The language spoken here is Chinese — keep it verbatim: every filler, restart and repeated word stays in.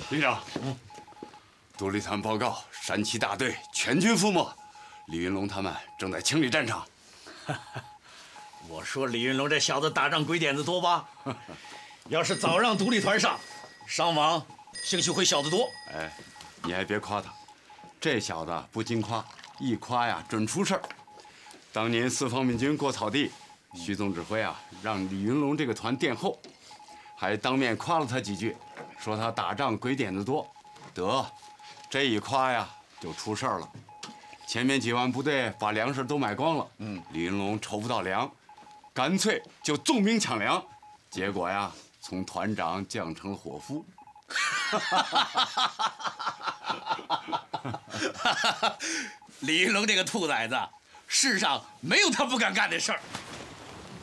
营长，嗯，独立团报告，山崎大队全军覆没，李云龙他们正在清理战场。 我说李云龙这小子打仗鬼点子多吧？要是早让独立团上，伤亡兴许会小得多。 哎，你还别夸他，这小子不经夸，一夸呀准出事儿。当年四方面军过草地，徐总指挥啊让李云龙这个团殿后，还当面夸了他几句，说他打仗鬼点子多。得，这一夸呀就出事儿了。前面几万部队把粮食都买光了，嗯，李云龙筹不到粮，干脆就纵兵抢粮，结果呀从团长降成了伙夫。 李云龙这个兔崽子，世上没有他不敢干的事儿。